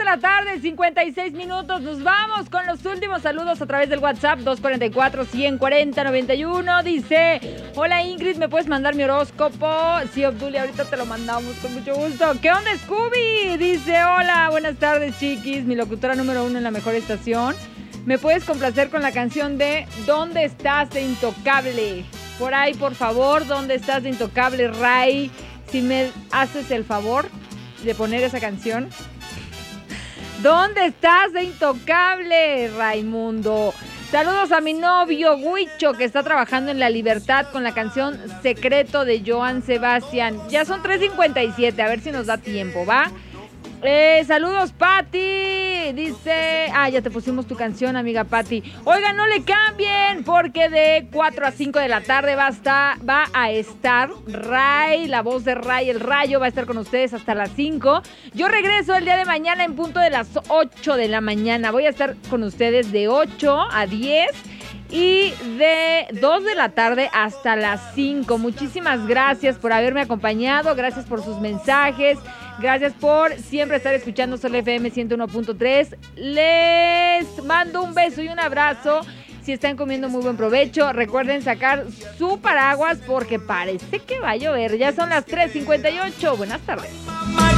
de la tarde, 56 minutos. Nos vamos con los últimos saludos a través del WhatsApp 244-140-91. Dice, hola Ingrid, ¿me puedes mandar mi horóscopo? Sí, Obdulia, ahorita te lo mandamos con mucho gusto. ¿Qué onda, Scooby? Dice, hola, buenas tardes, chiquis. Mi locutora número 1 en la mejor estación. ¿Me puedes complacer con la canción de ¿Dónde estás de Intocable? Por ahí, por favor, ¿dónde estás de Intocable, Ray? Si me haces el favor de poner esa canción. ¿Dónde estás de Intocable, Raimundo? Saludos a mi novio Huicho, que está trabajando en La Libertad con la canción Secreto de Joan Sebastián. Ya son 3:57, a ver si nos da tiempo, ¿va? Saludos, Pati. Dice, ya te pusimos tu canción, amiga Pati. Oigan, no le cambien, porque de 4 a 5 de la tarde va a estar Ray, la voz de Ray, el Rayo, va a estar con ustedes hasta las 5. Yo regreso el día de mañana en punto de las 8 de la mañana. Voy a estar con ustedes de 8 a 10 y de 2 de la tarde hasta las 5. Muchísimas gracias por haberme acompañado, gracias por sus mensajes. Gracias por siempre estar escuchando Sol FM 101.3. Les mando un beso y un abrazo. Si están comiendo, muy buen provecho. Recuerden sacar su paraguas porque parece que va a llover. Ya son las 3:58. Buenas tardes.